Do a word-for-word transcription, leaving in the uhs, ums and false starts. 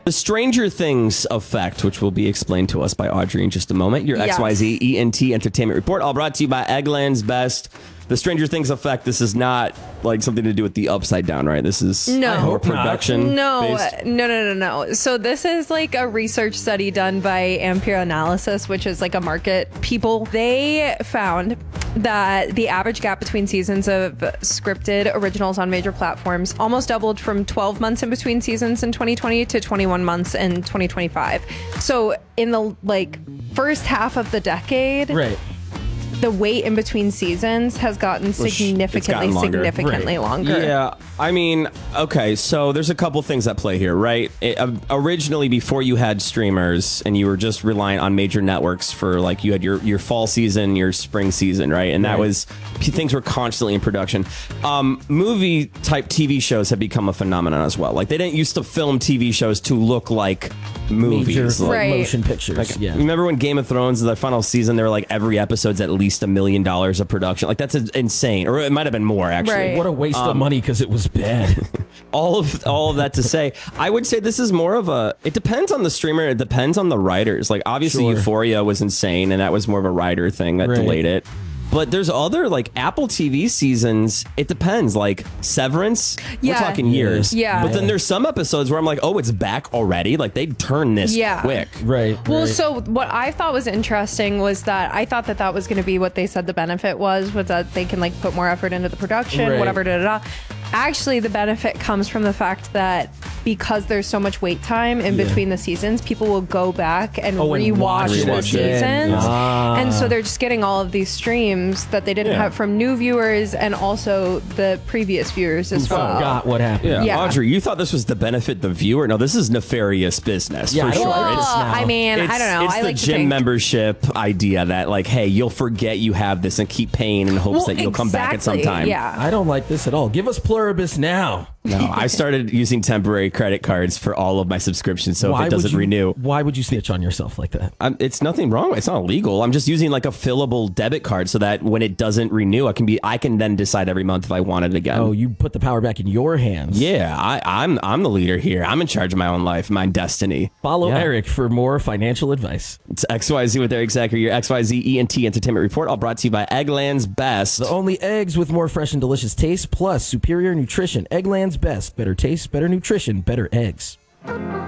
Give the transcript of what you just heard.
The Stranger Things effect, which will be explained to us by Audrey in just a moment. Your Yes. X Y Z E N T Entertainment Report, all brought to you by Eggland's Best. The Stranger Things effect, this is not like something to do with the Upside Down, right? This is No. more production No, based. no, no, no, no. So this is like a research study done by Ampere Analysis, which is like a market people. They found that the average gap between seasons of scripted originals on major platforms almost doubled from twelve months in between seasons in twenty twenty to twenty-one months in twenty twenty-five. So in the like first half of the decade, Right. the wait in between seasons has gotten Well, sh- it's significantly, gotten longer. significantly Right. longer. Yeah, I mean, okay, so there's a couple things at play here, right? It, uh, originally, before you had streamers and you were just relying on major networks for like you had your, your fall season, your spring season, right? And that Right. was, things were constantly in production. Um, movie type T V shows have become a phenomenon as well. Like they didn't used to film T V shows to look like movies. Major Like, Right. motion pictures. like, yeah. remember when Game of Thrones, the final season, they were like every episode's at least a million dollars of production. Like that's insane, or it might have been more actually. Right. What a waste Um, of money because it was bad. all of all of that to say, I would say this is more of a. It depends on the streamer. It depends on the writers. Like obviously, Sure. Euphoria was insane, and that was more of a writer thing that Right. delayed it. But there's other like Apple T V seasons. It depends. Like Severance, Yeah. we're talking years. Yeah. But then there's some episodes where I'm like, oh, it's back already. Like they turn this Yeah. quick. right. Well, right. so what I thought was interesting was that I thought that that was going to be what they said the benefit was, was that they can like put more effort into the production, Right. whatever, da da da. Actually, the benefit comes from the fact that because there's so much wait time in Yeah. between the seasons, people will go back and Oh, and rewatch watch the it again. seasons. Ah. And so they're just getting all of these streams that they didn't Yeah. have from new viewers and also the previous viewers as well. Forgot what happened. Yeah. Yeah. Audrey, you thought this was to benefit the viewer? No, this is nefarious business Yeah, for I don't sure. like Well, this now. I mean, I It's- don't know. It's I the like to gym think- membership idea that, like, hey, you'll forget you have this and keep paying in hopes Well, that you'll come back at some exactly, time. Yeah. I don't like this at all. Give us Pluribus now. No, I started using temporary credit cards for all of my subscriptions, so if it would doesn't you, renew, Why would you snitch on yourself like that? I'm, it's nothing wrong. It's not illegal. I'm just using like a fillable debit card so that when it doesn't renew, I can be I can then decide every month if I want it again. Oh, you put the power back in your hands. Yeah, I, I'm I'm the leader here. I'm in charge of my own life, my destiny. Follow Yeah. Eric for more financial advice. It's X Y Z with Eric Zachary, your X Y Z E N T Entertainment Report, all brought to you by Eggland's Best. The only eggs with more fresh and delicious taste, plus superior nutrition. Eggland's Best. Better taste, better nutrition, better eggs.